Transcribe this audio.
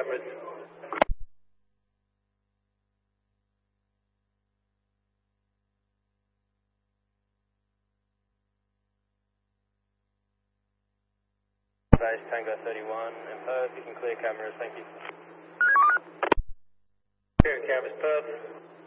cameras. Base Tango 31 and Perth, you can clear cameras, thank you. Clear cameras, Perth.